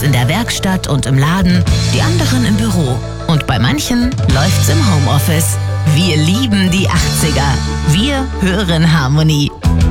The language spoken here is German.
es in der Werkstatt und im Laden, die anderen im Büro. Und bei manchen läuft's im Homeoffice. Wir lieben die 80er. Wir hören Harmonie.